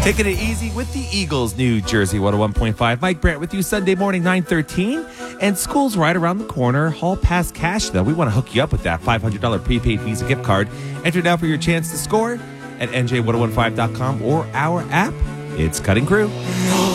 Taking it easy with the Eagles, New Jersey 101.5. Mike Brandt with you Sunday morning, 9:13. And school's right around the corner. Hall Pass Cash, though. We want to hook you up with that $500 prepaid Visa gift card. Enter now for your chance to score at NJ1015.com or our app. It's Cutting Crew.